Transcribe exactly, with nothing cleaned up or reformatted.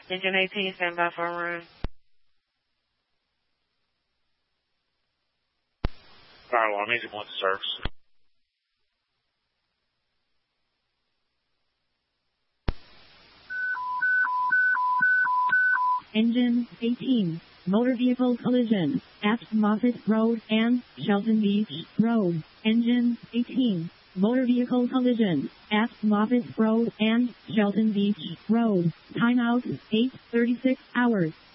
Engine eighteen, stand by for a run. Fire alarm, engine one to service. Engine eighteen, motor vehicle collision at Moffett Road and Shelton Beach Road. Engine eighteen, motor vehicle collision at Moffett Road and Shelton Beach Road. Timeout eight thirty-six hours.